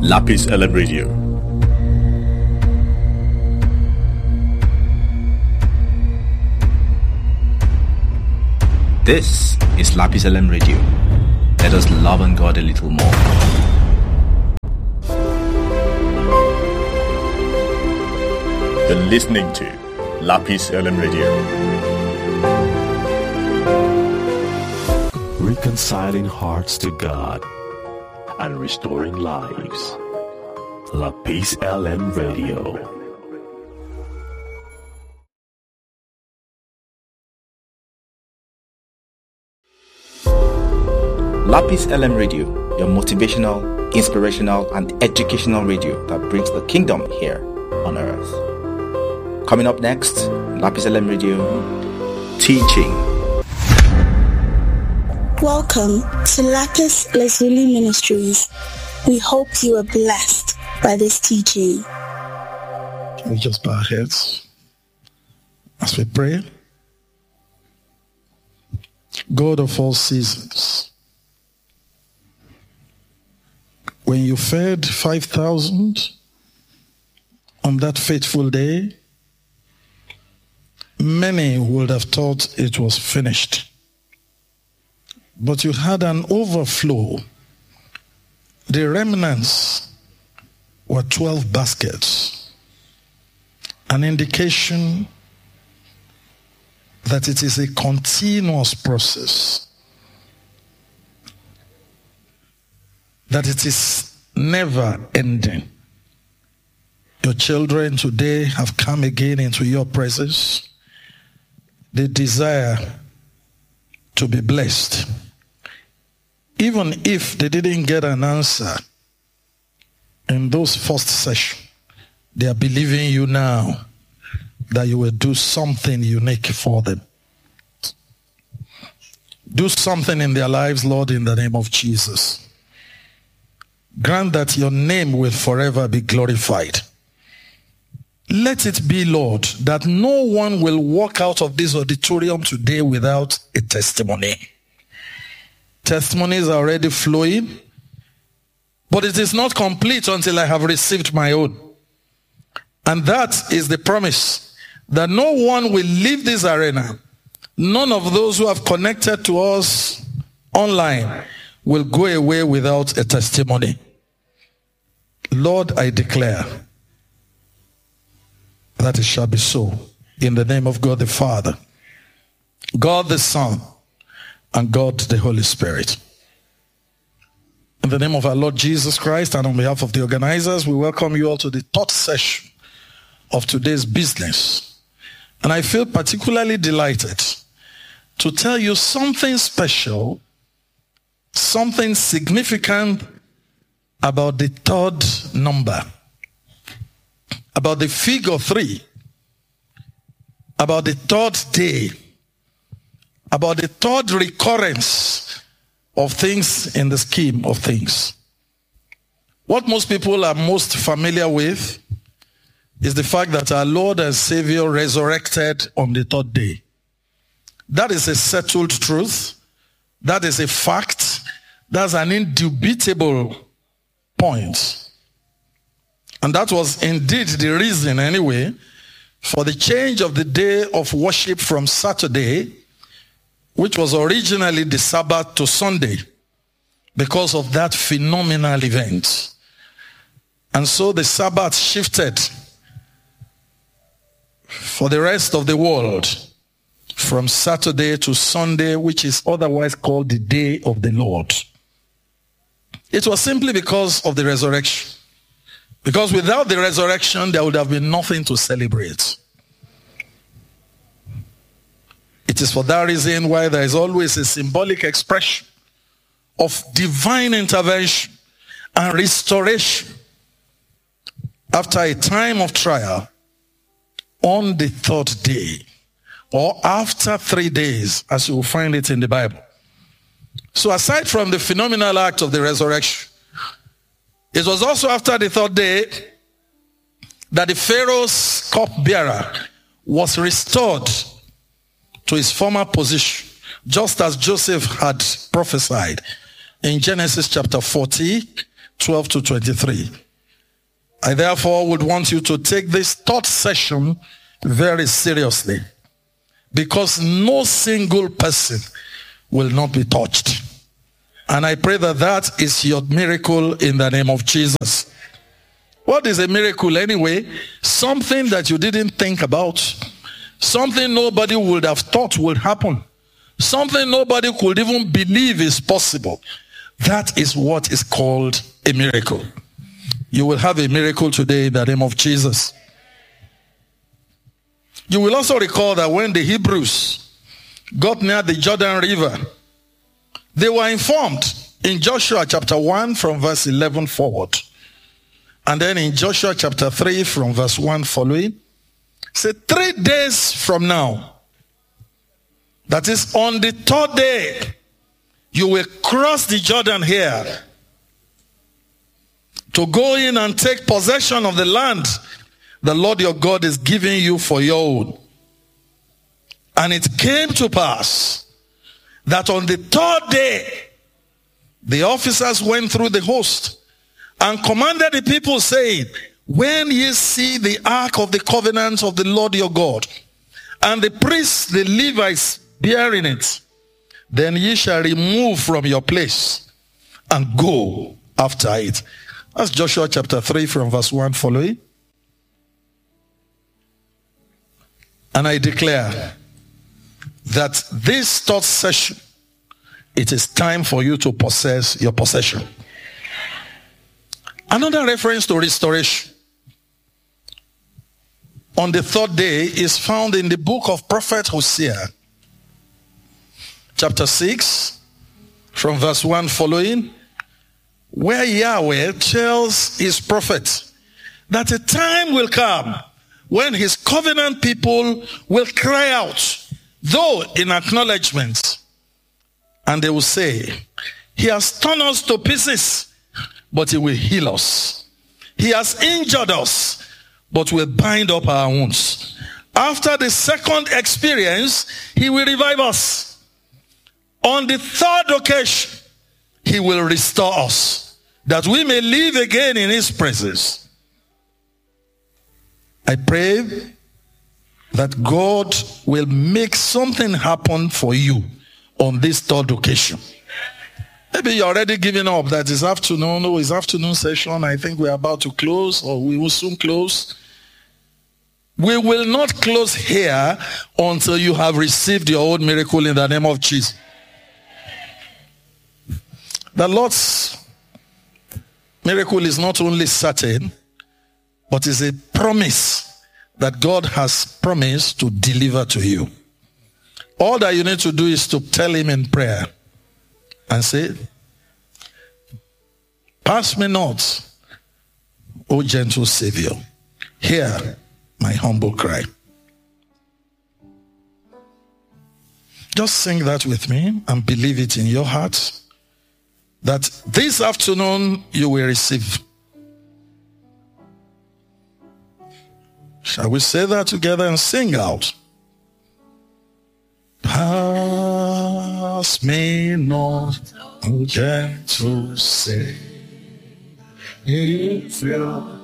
Lapis LM Radio. This is Lapis LM Radio. Let us love on God a little more. You're listening to Lapis LM Radio. Reconciling hearts to God and restoring lives. Lapis LM Radio. Lapis LM Radio, your motivational, inspirational, and educational radio that brings the kingdom here on earth. Coming up next, Lapis LM Radio, teaching. Welcome to Lapis Lazuli Ministries. We hope you are blessed by this teaching. We just bow our heads as we pray. God of all seasons, when you fed 5,000 on that fateful day, many would have thought it was finished. But you had an overflow. The remnants were 12 baskets, an indication that it is a continuous process, that it is never ending. Your children today have come again into your presence. They desire to be blessed. Even if they didn't get an answer in those first sessions, they are believing you now that you will do something unique for them. Do something in their lives, Lord, in the name of Jesus. Grant that your name will forever be glorified. Let it be, Lord, that no one will walk out of this auditorium today without a testimony. Testimonies are already flowing, but it is not complete until I have received my own. And that is the promise, that no one will leave this arena. None of those who have connected to us online will go away without a testimony. Lord, I declare that it shall be so. In the name of God the Father, God the Son, and God the Holy Spirit. In the name of our Lord Jesus Christ and on behalf of the organizers, we welcome you all to the third session of today's business. And I feel particularly delighted to tell you something special, something significant about the third number, about the figure 3, about the third day, about the third recurrence of things in the scheme of things. What most people are most familiar with is the fact that our Lord and Savior resurrected on the third day. That is a settled truth. That is a fact. That's an indubitable point. And that was indeed the reason, anyway, for the change of the day of worship from Saturday, which was originally the Sabbath, to Sunday, because of that phenomenal event. And so the Sabbath shifted for the rest of the world from Saturday to Sunday, which is otherwise called the Day of the Lord. It was simply because of the resurrection. Because without the resurrection, there would have been nothing to celebrate. It is for that reason why there is always a symbolic expression of divine intervention and restoration after a time of trial on the third day, or after 3 days, as you will find it in the Bible. So aside from the phenomenal act of the resurrection, it was also after the third day that the Pharaoh's cupbearer was restored to his former position, just as Joseph had prophesied in Genesis chapter 40, 12 to 23. I therefore would want you to take this third session very seriously, because no single person will not be touched. And I pray that that is your miracle in the name of Jesus. What is a miracle anyway? Something that you didn't think about. Something nobody would have thought would happen. Something nobody could even believe is possible. That is what is called a miracle. You will have a miracle today in the name of Jesus. You will also recall that when the Hebrews got near the Jordan River, they were informed in Joshua chapter 1 from verse 11 forward. And then in Joshua chapter 3 from verse 1 following, say 3 days from now, that is on the third day, you will cross the Jordan here to go in and take possession of the land the Lord your God is giving you for your own. And it came to pass that on the third day, the officers went through the host and commanded the people, saying, when ye see the ark of the covenant of the Lord your God, and the priests, the Levites, bearing it, then ye shall remove from your place and go after it. That's Joshua chapter 3 from verse 1 following. And I declare that this third session, it is time for you to possess your possession. Another reference to restoration on the third day is found in the book of Prophet Hosea, chapter 6, from verse 1 following, where Yahweh tells his prophet that a time will come when his covenant people will cry out, though in acknowledgement, and they will say, he has torn us to pieces, but he will heal us. He has injured us, but will bind up our wounds. After the second experience, he will revive us. On the third occasion, he will restore us, that we may live again in his presence. I pray that God will make something happen for you on this third occasion. Maybe you're already giving up that it's afternoon, or it's afternoon session, I think we're about to close, or we will soon close. We will not close here until you have received your own miracle in the name of Jesus. The Lord's miracle is not only certain, but is a promise that God has promised to deliver to you. All that you need to do is to tell him in prayer and say, pass me not, O gentle Savior. Hear my humble cry. Just sing that with me and believe it in your heart, that this afternoon you will receive. Shall we say that together and sing out? Pass me not, O gentle Savior.